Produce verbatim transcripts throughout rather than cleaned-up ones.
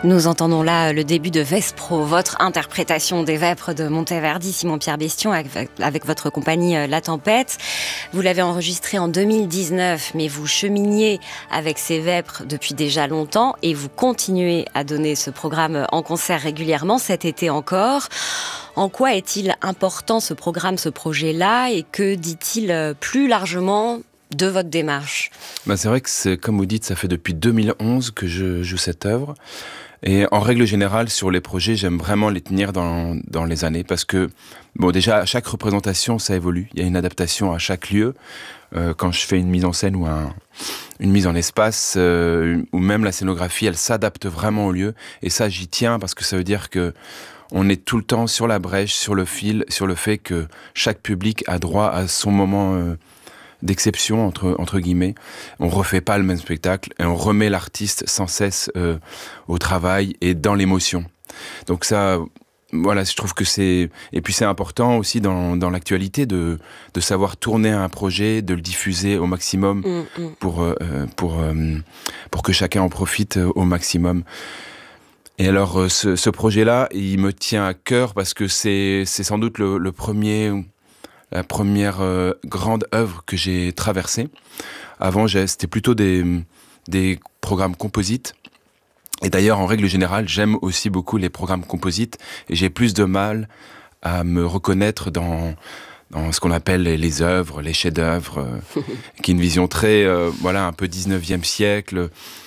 Nous entendons là le début de Vespro, votre interprétation des Vêpres de Monteverdi, Simon-Pierre Bestion, avec, avec votre compagnie La Tempête. Vous l'avez enregistré en deux mille dix-neuf, mais vous cheminiez avec ces Vêpres depuis déjà longtemps et vous continuez à donner ce programme en concert régulièrement, cet été encore. En quoi est-il important ce programme, ce projet-là, et que dit-il plus largement de votre démarche? Ben c'est vrai que, c'est, comme vous dites, ça fait depuis deux mille onze que je joue cette œuvre. Et en règle générale, sur les projets, j'aime vraiment les tenir dans, dans les années parce que, bon, déjà, à chaque représentation, ça évolue. Il y a une adaptation à chaque lieu. Euh, quand je fais une mise en scène ou un, une mise en espace, euh, ou même la scénographie, elle s'adapte vraiment au lieu. Et ça, j'y tiens parce que ça veut dire que on est tout le temps sur la brèche, sur le fil, sur le fait que chaque public a droit à son moment euh, d'exception, entre, entre guillemets. On refait pas le même spectacle et on remet l'artiste sans cesse euh, au travail et dans l'émotion. Donc ça, voilà, je trouve que c'est... Et puis c'est important aussi dans, dans l'actualité de, de savoir tourner un projet, de le diffuser au maximum mmh, mmh. pour, euh, pour, euh, pour que chacun en profite au maximum. Et alors, ce, ce projet-là, il me tient à cœur parce que c'est, c'est sans doute le, le premier... la première euh, grande œuvre que j'ai traversée. Avant, j'ai, c'était plutôt des, des programmes composites. Et d'ailleurs, en règle générale, j'aime aussi beaucoup les programmes composites. Et j'ai plus de mal à me reconnaître dans, dans ce qu'on appelle les, les œuvres, les chefs-d'œuvre, euh, qui est une vision très, euh, voilà, un peu dix-neuvième siècle,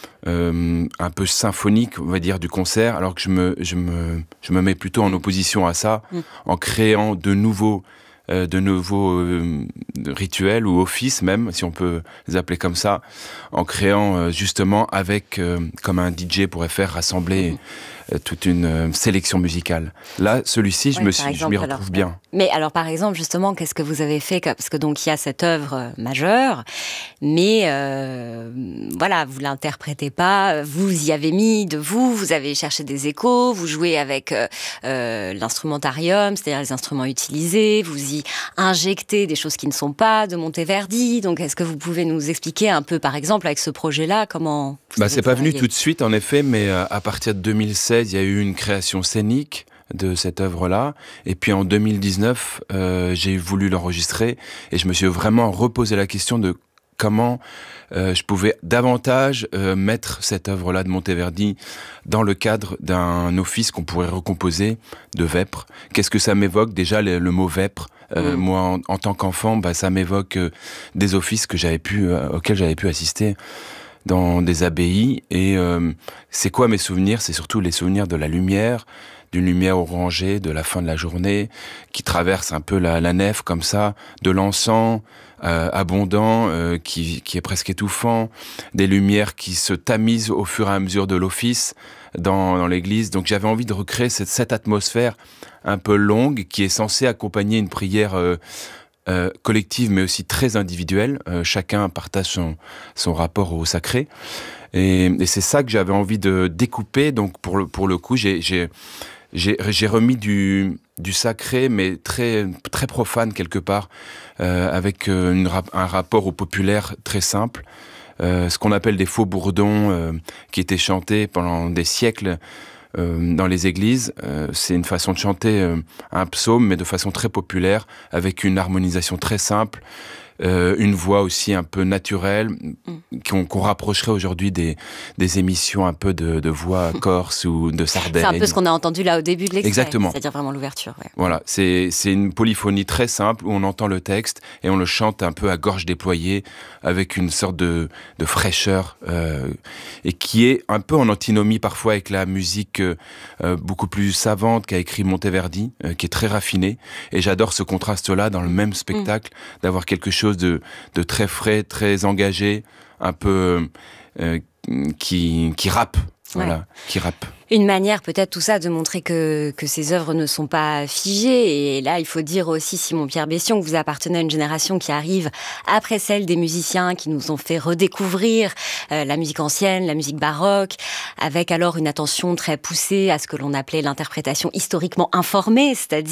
euh, un peu symphonique, on va dire, du concert. Alors que je me, je me, je me mets plutôt en opposition à ça, en créant de nouveaux Euh, de nouveaux euh, rituels ou offices même, si on peut les appeler comme ça, en créant euh, justement avec, euh, comme un D J pourrait faire, rassembler mmh. euh, toute une euh, sélection musicale. Là, celui-ci, je, ouais, me suis, exemple, je m'y retrouve alors, bien. Mais alors, par exemple, justement, qu'est-ce que vous avez fait? Parce que donc, il y a cette œuvre majeure, mais euh, voilà, vous l'interprétez pas, vous y avez mis de vous, vous avez cherché des échos, vous jouez avec euh, euh, l'instrumentarium, c'est-à-dire les instruments utilisés, vous y injectez des choses qui ne sont pas de Monteverdi. Donc, est-ce que vous pouvez nous expliquer un peu, par exemple, avec ce projet-là, comment bah, c'est pas venu tout de suite, en effet, mais euh, à partir de deux mille seize, il y a eu une création scénique de cette œuvre-là. Et puis en deux mille dix-neuf, euh, j'ai voulu l'enregistrer et je me suis vraiment reposé la question de comment euh, je pouvais davantage euh, mettre cette œuvre-là de Monteverdi dans le cadre d'un office qu'on pourrait recomposer de Vêpres. Qu'est-ce que ça m'évoque? Déjà, le, le mot Vêpres. Euh, mmh. Moi, en, en tant qu'enfant, bah, ça m'évoque euh, des offices que j'avais pu, euh, auxquels j'avais pu assister dans des abbayes. Et euh, c'est quoi mes souvenirs? C'est surtout les souvenirs de la lumière, d'une lumière orangée de la fin de la journée, qui traverse un peu la, la nef comme ça, de l'encens euh, abondant, euh, qui, qui est presque étouffant, des lumières qui se tamisent au fur et à mesure de l'office dans, dans l'église. Donc j'avais envie de recréer cette, cette atmosphère un peu longue qui est censée accompagner une prière euh, euh, collective mais aussi très individuelle. Euh, chacun partage son, son rapport au sacré. Et, et c'est ça que j'avais envie de découper. Donc pour le, pour le coup, j'ai... j'ai J'ai, j'ai remis du, du sacré, mais très, très profane quelque part, euh, avec euh, une, un rapport au populaire très simple. Euh, ce qu'on appelle des faux bourdons, euh, qui étaient chantés pendant des siècles euh, dans les églises. Euh, c'est une façon de chanter euh, un psaume, mais de façon très populaire, avec une harmonisation très simple. Euh, une voix aussi un peu naturelle, mm. qu'on, qu'on rapprocherait aujourd'hui des, des émissions un peu de, de voix corse ou de Sardaigne. C'est un peu ce qu'on a entendu là au début de l'extrait. Exactement. C'est-à-dire vraiment l'ouverture. Ouais. Voilà, c'est, c'est une polyphonie très simple où on entend le texte et on le chante un peu à gorge déployée avec une sorte de, de fraîcheur euh, et qui est un peu en antinomie parfois avec la musique euh, beaucoup plus savante qu'a écrit Monteverdi, euh, qui est très raffinée. Et j'adore ce contraste-là dans le même spectacle, mm. d'avoir quelque chose de, de très frais, très engagé, un peu euh, qui, qui rappe, voilà, ouais. qui rappe. Une manière peut-être tout ça de montrer que, que ces œuvres ne sont pas figées. Et là, il faut dire aussi, Simon-Pierre Bestion, que vous appartenez à une génération qui arrive après celle des musiciens qui nous ont fait redécouvrir euh, la musique ancienne, la musique baroque, avec alors une attention très poussée à ce que l'on appelait l'interprétation historiquement informée, c'est-à-dire